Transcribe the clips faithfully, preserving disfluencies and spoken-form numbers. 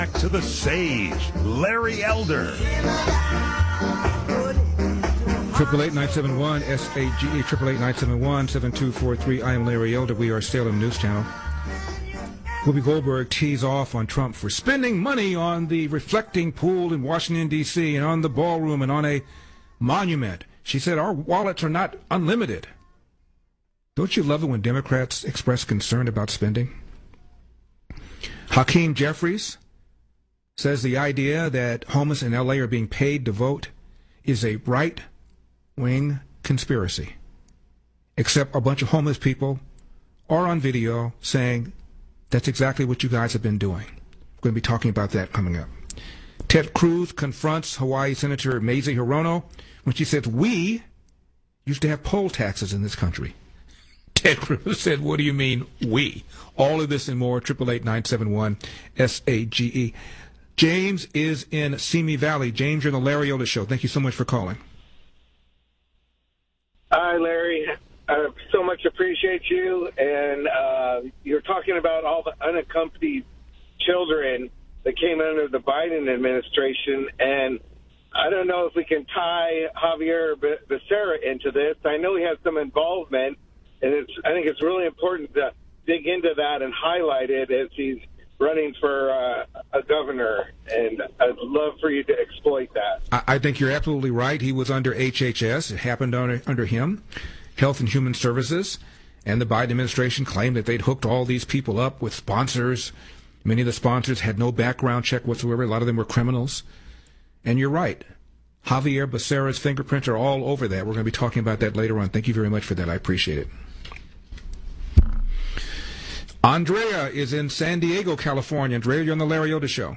Back to the sage, Larry Elder. Triple eight nine seven one S A G E triple eight nine seven one seven two four three. I am Larry Elder. We are Salem News Channel. Whoopi Goldberg tees off on Trump for spending money on the reflecting pool in Washington, D C, and on the ballroom and on a monument. She said our wallets are not unlimited. Don't you love it when Democrats express concern about spending? Hakeem Jeffries says the idea that homeless in L A are being paid to vote is a right-wing conspiracy. Except a bunch of homeless people are on video saying that's exactly what you guys have been doing. We're going to be talking about that coming up. Ted Cruz confronts Hawaii Senator Mazie Hirono when she says, we used to have poll taxes in this country. Ted Cruz said, what do you mean, we? All of this and more, eight eight eight, nine seven one, S A G E. James is in Simi Valley. James, you're on the Larry Elder Show. Thank you so much for calling. Hi, Larry. I so much appreciate you. And uh, you're talking about all the unaccompanied children that came under the Biden administration. And I don't know if we can tie Javier Becerra into this. I know he has some involvement, and it's, I think it's really important to dig into that and highlight it as he's running for uh, a governor, and I'd love for you to exploit that. I, I think you're absolutely right. He was under H H S. It happened under, under him. Health and Human Services, and the Biden administration claimed that they'd hooked all these people up with sponsors. Many of the sponsors had no background check whatsoever. A lot of them were criminals. And you're right. Javier Becerra's fingerprints are all over that. We're going to be talking about that later on. Thank you very much for that. I appreciate it. Andrea is in San Diego, California. Andrea, you're on the Larry Elder Show.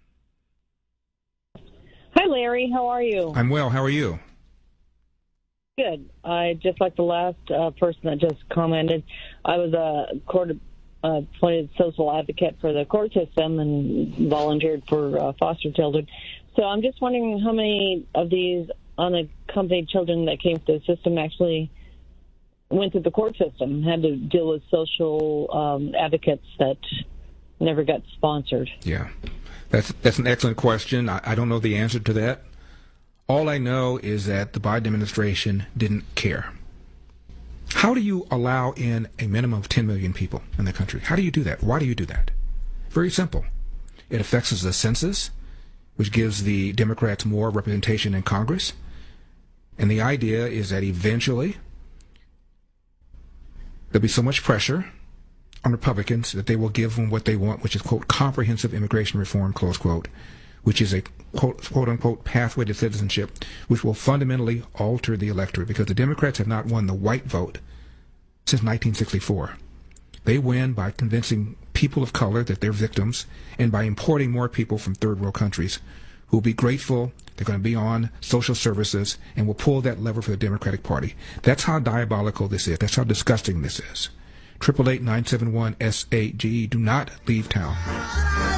Hi, Larry. How are you? I'm well. How are you? Good. I just like the last uh, person that just commented. I was a court uh, appointed social advocate for the court system and volunteered for uh, foster children. So I'm just wondering how many of these unaccompanied children that came through the system actually went through the court system, had to deal with social um, advocates that never got sponsored. Yeah, that's that's an excellent question. I, I don't know the answer to that. All I know is that the Biden administration didn't care. How do you allow in a minimum of ten million people in the country? How do you do that? Why do you do that? Very simple. It affects the census, which gives the Democrats more representation in Congress. And the idea is that eventually there'll be so much pressure on Republicans that they will give them what they want, which is, quote, comprehensive immigration reform, close quote, which is a, quote, quote unquote, pathway to citizenship, which will fundamentally alter the electorate, because the Democrats have not won the white vote since nineteen sixty-four. They win by convincing people of color that they're victims, and by importing more people from third world countries who will be grateful. They're going to be on social services and will pull that lever for the Democratic Party. That's how diabolical this is. That's how disgusting this is. eight eight eight, nine seven one, S A G E. Do not leave town.